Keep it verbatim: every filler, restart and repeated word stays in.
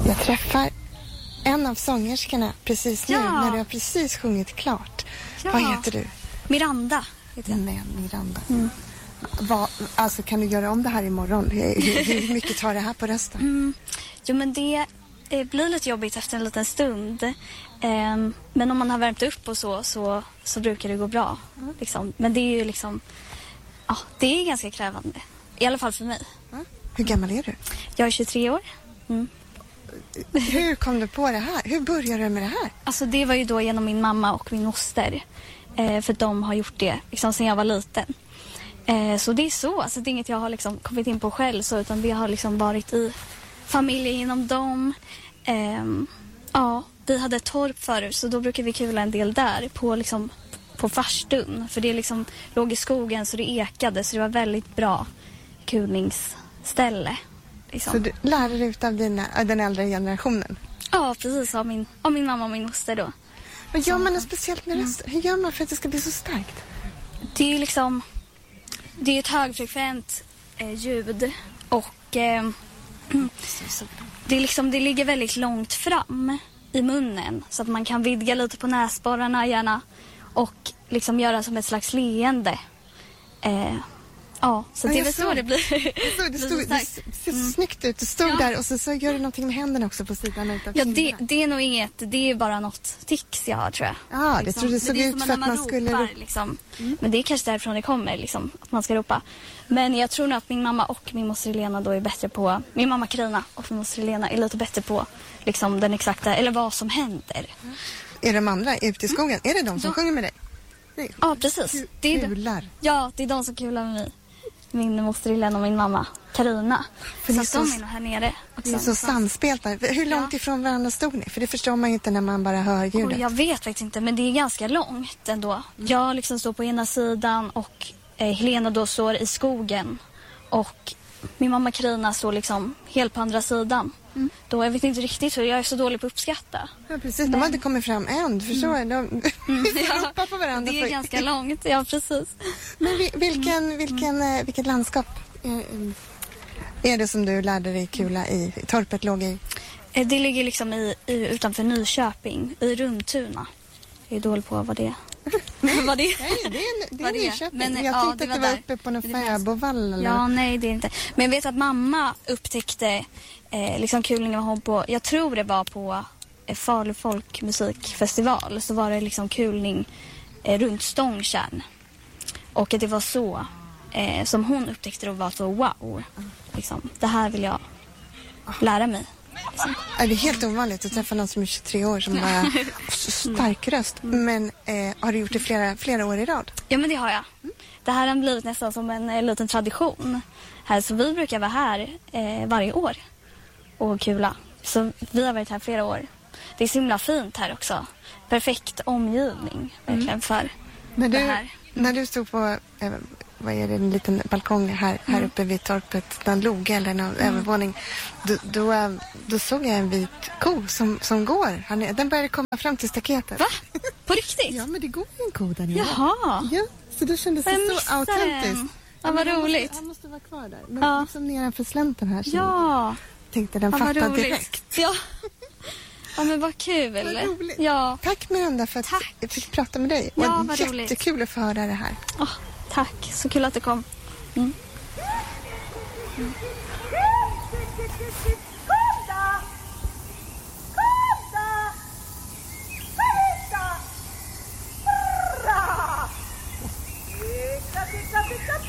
Jag träffar en av sångerskorna precis nu, Ja. när du har precis sjungit klart. Ja. Vad heter du? Miranda heter jag. Nej, Miranda. Mm. Vad, alltså kan du göra om det här imorgon? Hur, hur mycket tar det här på rösten? Mm. Jo, men det eh, blir lite jobbigt efter en liten stund. Eh, men om man har värmt upp och så, så, så brukar det gå bra. Mm. Liksom. Men det är ju liksom... Ja, det är ganska krävande. I alla fall för mig. Mm. Hur gammal är du? Jag är tjugotre år. Mm. Hur kom du på det här? Hur började du med det här? Alltså det var ju då genom min mamma och min moster. Eh, för de har gjort det liksom sedan jag var liten. Eh, så det är så. Alltså det är inget jag har liksom kommit in på själv. Så, utan vi har liksom varit i familjen genom dem. Eh, ja, vi hade ett torp förut. Så då brukar vi kula en del där. På, liksom, på farstun. För det liksom låg i skogen så det ekade. Så det var väldigt bra kulningsställe. Liksom. Så du lärde dig av dina, av den äldre generationen? Ja, precis. Av min, av min mamma och min moster då. Vad gör man något speciellt med rösten? Hur gör man för att det ska bli så starkt? Det är liksom... Det är ett högfrekvent eh, ljud. Och eh, det, är liksom, det ligger väldigt långt fram i munnen. Så att man kan vidga lite på näsborrarna gärna. Och liksom göra som ett slags leende. Eh, ja, så Ja, det är jag väl så såg. det blir. Så det, blir stod, det starkt. ser så Mm. snyggt ut. Du stod Ja. där och så, så gör du någonting med händerna också på sidan utav Ja, det, kinderna. det är nog inget. Det är bara något tics jag har, tror jag. Ja, det tror det såg Men är ut som för när att man skulle... ropar, liksom. mm. Men det är kanske därifrån det kommer, liksom, att man ska ropa. Men jag tror nog att min mamma och min moster Helena då är bättre på... Min mamma Karina och min moster Helena är lite bättre på liksom, den exakta... Eller vad som händer. Mm. Är de andra ute i skogen? Är det de som Ja. sjunger med dig? Nej. Ja, precis. Det är, Kular. ja, det är de som kular med mig. Min moster Helena och min mamma Karina. För Så ni att så- de är nog här nere också. Det är så samspelta. Hur långt Ja. ifrån varandra stod ni? För det förstår man ju inte när man bara hör Och ljudet. jag vet faktiskt inte, men det är ganska långt ändå. Jag liksom står på ena sidan och eh, Helena då står i skogen. Och min mamma Karina står liksom helt på andra sidan. Mm. Då jag vet inte riktigt för jag är så dålig på att uppskatta. Ja, precis. De har inte kommit fram än. Förstår mm. de? Vi får Ja, ropa på varandra. det är för... ganska långt, ja precis. Men vi, vilken, vilken, eh, vilket landskap är, är det som du lärde dig kula i? Torpet låg i? Eh, Det ligger liksom i, i, utanför Nyköping, i Rundtuna. Jag är dålig på vad det är. vad det är. Nej, det är, det är Vad det är. Nyköping. Men, jag ja, tänkte det att det var var där. uppe på någon Men det fanns- fäbodvall eller Ja, nej det är inte. Men jag vet att mamma upptäckte eh, liksom kulningen var hon på, jag tror det var på eh, Falu folkmusikfestival. Så var det liksom kulning eh, runt Stångtjärn. Och att det var så eh, som hon upptäckte det och var så wow. Liksom, det här vill jag lära mig. Liksom. Ja, det är helt ovanligt att träffa någon som är tjugotre år som bara har så stark röst. Men eh, har du gjort det flera, flera år i rad? Ja, men det har jag. Det här har blivit nästan som en eh, liten tradition. Här, så vi brukar vara här eh, varje år och kula. Så vi har varit här flera år. Det är så himla fint här också. Perfekt omgivning verkligen för När det du, här. när du stod på eh, vad är det, en liten balkong här, här uppe vid torpet, den låg eller en övervåning, då, då, eh, då såg jag en vit ko som, som går. Han, är- den började komma fram till staketet. Va? På riktigt? Ja, men det går en ko där nere. Jaha. Ja, så då kändes det Jag så missade autentiskt. den. Ja, vad men han roligt. Måste, han måste vara kvar där. Men Ja. liksom nedanför slänten här så Ja. tänkte den Ja, vad fatta roligt. direkt. Ja. Ja, men vad kul. Vad roligt. Ja. Tack Miranda för att Tack. jag fick prata med dig. Ja, Och vad roligt. jättekul att få höra det här. Åh, tack. Så kul att du kom. Mm. Mm.